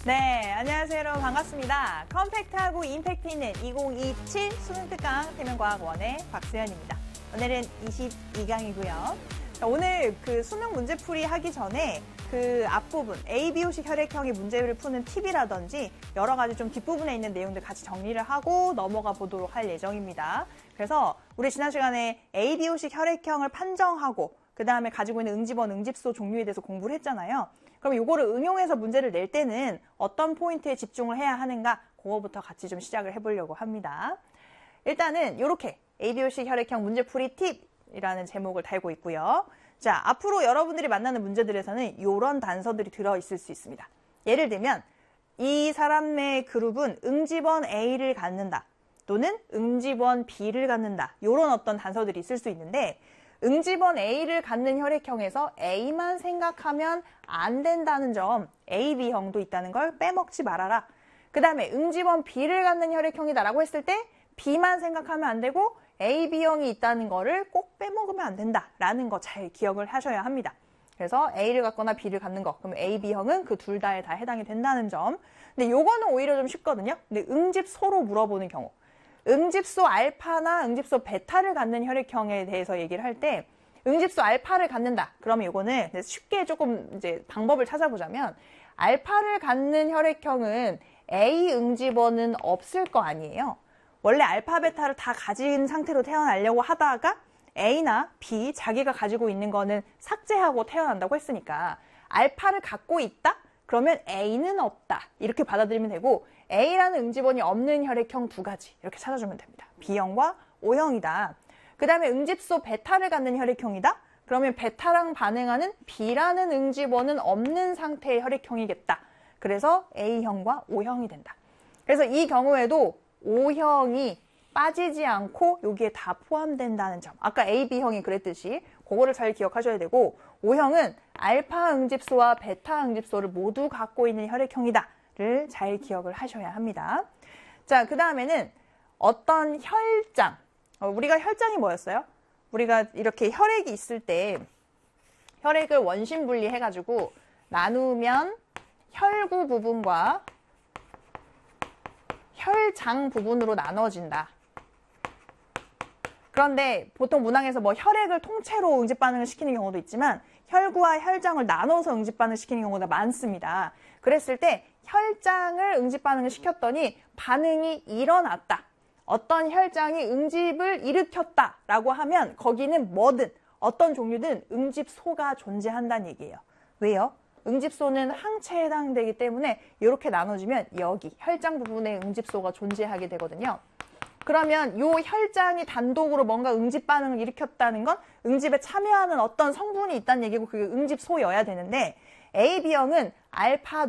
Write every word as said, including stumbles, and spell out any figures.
네, 안녕하세요 여러분 반갑습니다. 컴팩트하고 임팩트 있는 이천이십칠 수능 특강 태명과학원의 박수현입니다. 오늘은 이십이 강이고요. 오늘 그 수능 문제풀이 하기 전에 그 앞부분 에이 비 오식 혈액형의 문제를 푸는 팁이라든지 여러 가지 좀 뒷부분에 있는 내용들 같이 정리를 하고 넘어가 보도록 할 예정입니다. 그래서 우리 지난 시간에 에이 비 오식 혈액형을 판정하고 그 다음에 가지고 있는 응집원, 응집소 종류에 대해서 공부를 했잖아요. 그럼 이거를 응용해서 문제를 낼 때는 어떤 포인트에 집중을 해야 하는가 그거부터 같이 좀 시작을 해보려고 합니다. 일단은 이렇게 에이 비 오식 혈액형 문제풀이 팁이라는 제목을 달고 있고요. 자, 앞으로 여러분들이 만나는 문제들에서는 이런 단서들이 들어있을 수 있습니다. 예를 들면 이 사람의 그룹은 응집원 A를 갖는다 또는 응집원 B를 갖는다 이런 어떤 단서들이 있을 수 있는데 응집원 A를 갖는 혈액형에서 A만 생각하면 안 된다는 점, 에이 비형도 있다는 걸 빼먹지 말아라. 그 다음에 응집원 B를 갖는 혈액형이다라고 했을 때 B만 생각하면 안 되고 에이 비형이 있다는 거를 꼭 빼먹으면 안 된다라는 거 잘 기억을 하셔야 합니다. 그래서 A를 갖거나 B를 갖는 거, 그럼 에이 비형은 그 둘 다에 다 해당이 된다는 점. 근데 요거는 오히려 좀 쉽거든요. 근데 응집소로 물어보는 경우. 응집소 알파나 응집소 베타를 갖는 혈액형에 대해서 얘기를 할 때 응집소 알파를 갖는다. 그러면 이거는 쉽게 조금 이제 방법을 찾아보자면 알파를 갖는 혈액형은 A 응집원은 없을 거 아니에요. 원래 알파, 베타를 다 가진 상태로 태어나려고 하다가 A나 B 자기가 가지고 있는 거는 삭제하고 태어난다고 했으니까 알파를 갖고 있다? 그러면 A는 없다. 이렇게 받아들이면 되고 A라는 응집원이 없는 혈액형 두 가지 이렇게 찾아주면 됩니다. B형과 O형이다. 그 다음에 응집소 베타를 갖는 혈액형이다. 그러면 베타랑 반응하는 B라는 응집원은 없는 상태의 혈액형이겠다. 그래서 A형과 O형이 된다. 그래서 이 경우에도 O형이 빠지지 않고 여기에 다 포함된다는 점. 아까 에이 비형이 그랬듯이 그거를 잘 기억하셔야 되고 O형은 알파 응집소와 베타 응집소를 모두 갖고 있는 혈액형이다. 를 잘 기억을 하셔야 합니다. 자, 그 다음에는 어떤 혈장, 어, 우리가 혈장이 뭐였어요? 우리가 이렇게 혈액이 있을 때 혈액을 원심 분리해가지고 나누면 혈구 부분과 혈장 부분으로 나눠진다. 그런데 보통 문항에서 뭐 혈액을 통째로 응집 반응을 시키는 경우도 있지만 혈구와 혈장을 나눠서 응집 반응을 시키는 경우가 많습니다. 그랬을 때 혈장을 응집 반응을 시켰더니 반응이 일어났다. 어떤 혈장이 응집을 일으켰다라고 하면 거기는 뭐든 어떤 종류든 응집소가 존재한다는 얘기예요. 왜요? 응집소는 항체에 해당되기 때문에 이렇게 나눠주면 여기 혈장 부분에 응집소가 존재하게 되거든요. 그러면 이 혈장이 단독으로 뭔가 응집 반응을 일으켰다는 건 응집에 참여하는 어떤 성분이 있다는 얘기고 그게 응집소여야 되는데 에이 비형은 알파